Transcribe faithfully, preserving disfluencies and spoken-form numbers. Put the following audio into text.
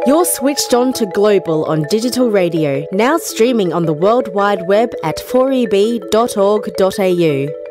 You're switched on to Global on digital radio, now streaming on the World Wide Web at four e b dot org dot a u.